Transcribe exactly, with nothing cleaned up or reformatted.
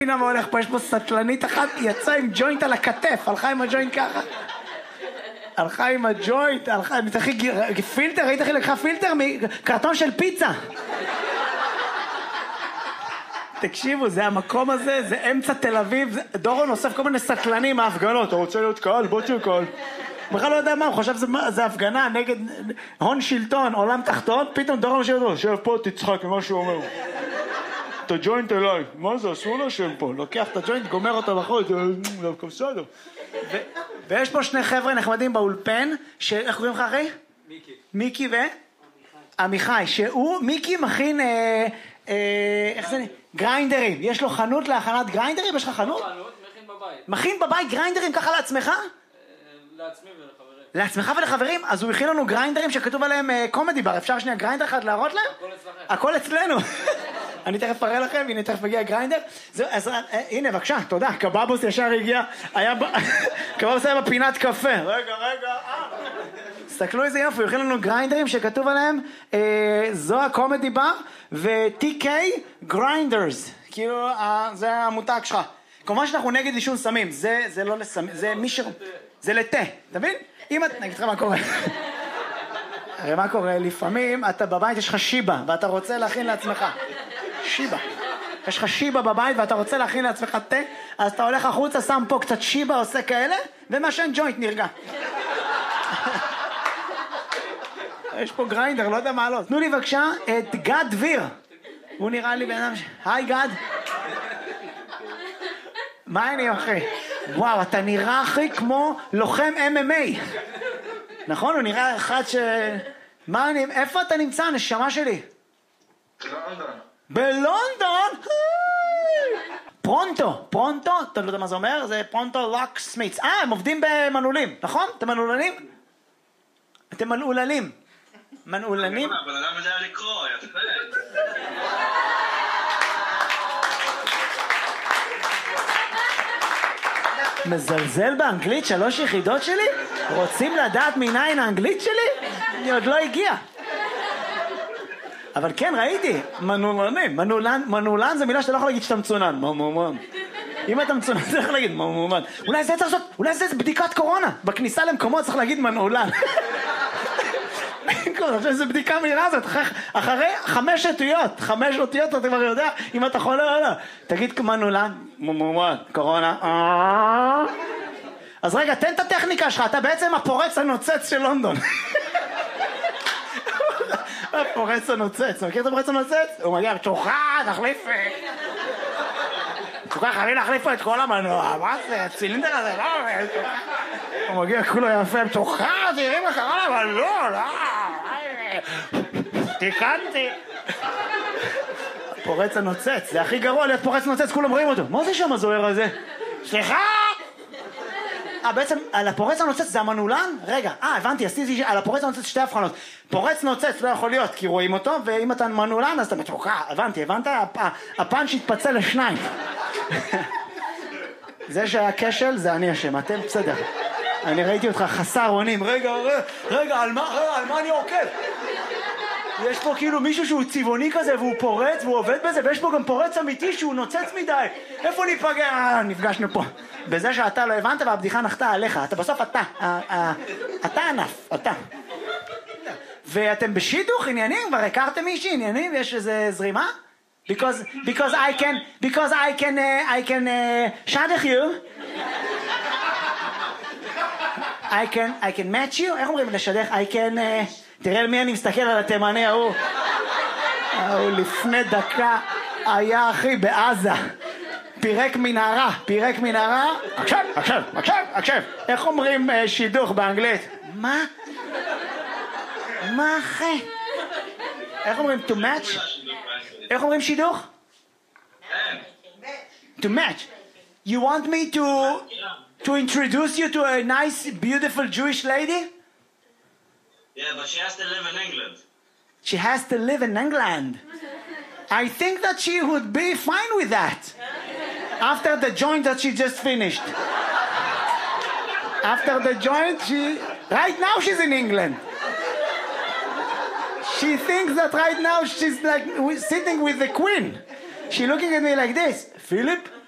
הנה מה הולך פה, יש פה סטלנית אחת, יצאה עם ג'וינט על הכתף, הלכה עם הג'וינט ככה. הלכה עם הג'וינט, הלכה, אחי, פילטר, ראית איך לקחה פילטר מקרטון של פיצה. תקשיבו, זה המקום הזה, זה אמצע תל אביב, דורון אוסף כל מיני סטלנים מההפגנות, אתה רוצה להיות קהל? בוא תהיה קהל. בכלל לא יודע מה, הוא חושב שזה הפגנה נגד הון שלטון, עולם תחתון, פתאום דורון יושב פה, שב פה, תצחק ממה שהוא אומר. את הג'וינט אליי, מה זה, אסור לשם פה, לוקח את הג'וינט, גומר אותו לחוד, דווקא בסדר. ויש פה שני חבר'ה נחמדים באולפן, איך קוראים לך אחי? מיקי. מיקי ו? עמיחי, שהוא, מיקי מכין, איך זה, גריינדרים, יש לו חנות להכנת גריינדרים, יש לך חנות? חנות, מכין בבית. מכין בבית גריינדרים ככה לעצמך? לעצמי ולחברים. לעצמך ולחברים? אז הוא הכין לנו גריינדרים שכתוב עליהם קומדי בר, אפשר שנייה גריינדר אחד להראות להם? הכל אצלכם. הכל אצלנו. אני תכף אראה לכם, הנה תכף מגיע גריינדר. אז הנה בבקשה, תודה, קבבוס ישר הגיע, קבבוס היה בפינת קפה. רגע, רגע, תסתכלו איזה יופי, הוא הכין לנו גריינדרים שכתוב עליהם זו הקומדי בר ו-טי קיי גריינדרס, כאילו זה המותג שלך. כמובן שאנחנו נגד עישון סמים, זה לא לסמים, זה מי ש... זה לתה, אתה מבין? אם את... נגיד לך מה קורה. הרי מה קורה? לפעמים אתה בבית יש לך שיבה ואתה רוצה להכין לעצמך. שיבה. יש לך שיבה בבית ואתה רוצה להכין לעצמך תה, אז אתה הולך החוצה, שם פה קצת שיבה, עושה כאלה, ומשן ג'וינט נרגע. יש פה גריינדר, לא יודע מה לא. תנו לי בבקשה את גד דביר. הוא נראה לי בן אדם ש... היי גד. מה העניין אחי? וואו, אתה נראה אחי כמו לוחם אם אם איי. נכון? הוא נראה אחד ש... מה אני... איפה אתה נמצא, נשמה שלי? בלונדון. בלונדון? פרונטו, פרונטו, אתה לא יודע מה זה אומר? זה פרונטו לוק סמיץ. אה, הם עובדים במנעולים, נכון? אתם מנעולנים? אתם מנעולנים. מנעולנים? אבל אדם יודע לקרוא, יפה. מזלזל באנגלית שלוש יחידות שלי? רוצים לדעת מניין האנגלית שלי? אני עוד לא הגיע. אבל כן, ראיתי, מנעולנים. מנעולן, מנעולן זה מילה שאתה לא יכול להגיד שאתה מצונן. מנעולן. אם אתה מצונן, אתה יכול להגיד מנעולן. אולי זה צריך לעשות, אולי זה בדיקת קורונה. בכניסה למקומות צריך להגיד מנעולן. זה בדיקה מהירה הזאת, אחרי חמש אותיות, חמש אותיות אתה כבר יודע אם אתה חולה או לא. תגיד מנעולן, מנעולן, קורונה. אז רגע, תן את הטכניקה שלך, אתה בעצם הפורץ הנוצץ של לונדון. הפורץ הנוצץ, אתה מכיר את הפורץ הנוצץ? הוא מגיע, תוכל, תחליף. תוכל, חייבים להחליף פה את כל המנוע, מה זה, הצילינדר הזה, לא? הוא מגיע, כולו יפה, תוכל, תראי מה קרה למנוע, לא? תיקנתי. פורץ הנוצץ, זה הכי גרוע להיות פורץ נוצץ, כולם רואים אותו. מה זה שם הזוהר הזה? סליחה! אה, בעצם על הפורץ הנוצץ זה המנעולן? רגע, אה, הבנתי, עשיתי על הפורץ הנוצץ שתי הבחנות. פורץ נוצץ לא יכול להיות כי רואים אותו, ואם אתה מנעולן אז אתה מתוקע, הבנתי, הבנת? הפאנץ' התפצל לשניים. זה שהיה כשל, זה אני אשם, אתם בסדר. אני ראיתי אותך חסר אונים, רגע, רגע, על מה, רגע, על מה אני עוקב? יש פה כאילו מישהו שהוא צבעוני כזה והוא פורץ והוא עובד בזה, ויש פה גם פורץ אמיתי שהוא נוצץ מדי. איפה ניפגע? אה, נפגשנו פה. בזה שאתה לא הבנת והבדיחה נחתה עליך. אתה בסוף אתה. אתה ענף, אתה. ואתם בשידוך עניינים? כבר הכרתם מישהי עניינים? יש איזה זרימה? Because, because I can, because I can, uh, I can, uh, שדך you. I can, I can match you. איך אומרים לשדך? I can, uh, תראה על מי אני מסתכל על התימני ההוא. ההוא לפני דקה היה אחי בעזה. פירק מנהרה, פירק מנהרה. עכשיו, עכשיו, עכשיו, עכשיו. איך אומרים uh, שידוך באנגלית? מה? מה אחי? איך אומרים to match? איך אומרים שידוך? To match. You want me to to introduce you to a nice, beautiful Jewish lady? Yeah, but she has to live in England. She has to live in England. I think that she would be fine with that. After the joint that she just finished. After the joint, she... Right now she's in England. She thinks that right now she's like sitting with the queen. She's looking at me like this. Philip?